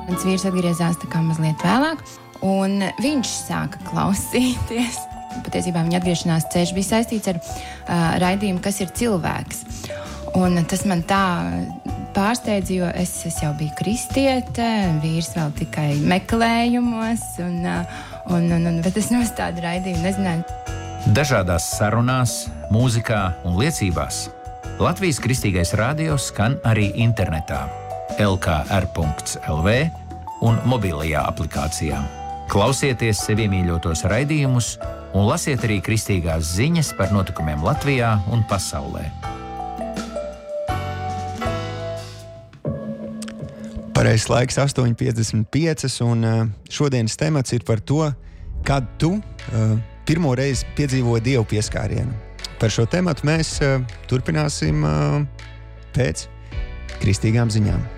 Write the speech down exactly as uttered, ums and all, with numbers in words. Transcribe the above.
Mans vīrs atgriezās tā kā mazliet vēlāk, un viņš sāka klausīties. Patiesībā viņa atgriešanās ceļš bija saistīts ar uh, raidījumu, kas ir cilvēks. Un tas man tā pārsteidza, jo es, es jau biju kristiete, vīrs vēl tikai meklējumos, un, uh, un, un, un, bet es no tādu raidījumu nezināju. Dažādās sarunās, mūzikā un liecībās Latvijas Kristīgais radio skan arī internetā el ka er punkts el vē un mobilajā aplikācijā. Klausieties sevi mīļotos raidījumus un lasiet arī kristīgās ziņas par notikumiem Latvijā un pasaulē. Pareizs laiks astoņi piecdesmit pieci, un šodienas temats ir par to, kad tu uh, pirmo reizi piedzīvoji Dievu pieskārienu. Par šo tematu mēs uh, turpināsim uh, pēc kristīgām ziņām.